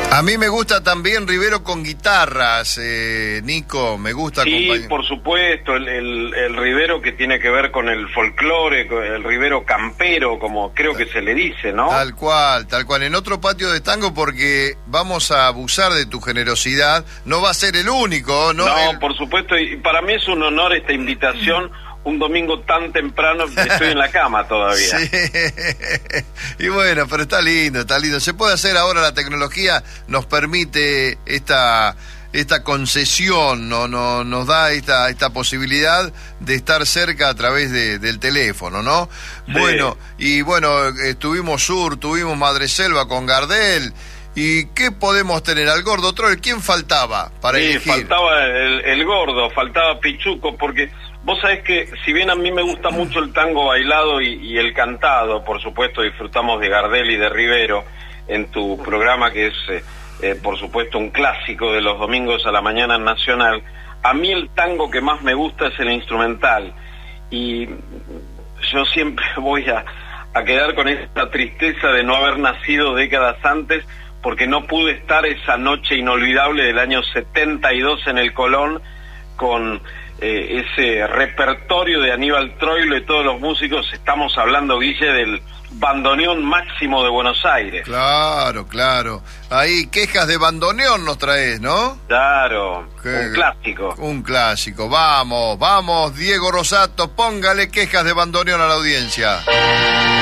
A mí me gusta también Rivero con guitarras, Nico, me gusta. Sí, por supuesto, el Rivero que tiene que ver con el folclore, el Rivero campero, como creo que se le dice, ¿no? Tal cual, tal cual. En otro patio de tango, porque vamos a abusar de tu generosidad, no va a ser el único, ¿no? No, por supuesto, y para mí es un honor esta invitación. Un domingo tan temprano, estoy en la cama todavía. Sí. Y bueno, pero está lindo, está lindo. Se puede hacer ahora, la tecnología nos permite esta concesión, nos da esta posibilidad de estar cerca a través del teléfono, ¿no? Sí. Bueno, y bueno, tuvimos tuvimos Madreselva con Gardel. ¿Y qué podemos tener? Al Gordo Troll, ¿quién faltaba para elegir? Sí, faltaba el Gordo, faltaba Pichuco, porque vos sabés que si bien a mí me gusta mucho el tango bailado y el cantado, por supuesto disfrutamos de Gardel y de Rivero en tu programa, que es por supuesto un clásico de los domingos a la mañana en Nacional, a mí el tango que más me gusta es el instrumental, y yo siempre voy a quedar con esta tristeza de no haber nacido décadas antes, porque no pude estar esa noche inolvidable del año 72 en el Colón con ese repertorio de Aníbal Troilo y todos los músicos. Estamos hablando, Guille, del bandoneón máximo de Buenos Aires. Claro, claro. Ahí Quejas de Bandoneón nos traes, ¿no? Claro, un clásico. Un clásico. Vamos, Diego Rosato, póngale Quejas de Bandoneón a la audiencia.